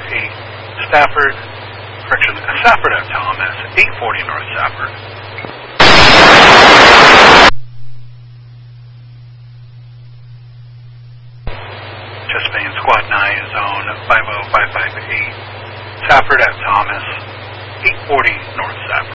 Stafford, Safford at Thomas, 840 North Safford. Chesapeake Squad 9, Zone 50558, Safford at Thomas, 840 North Safford.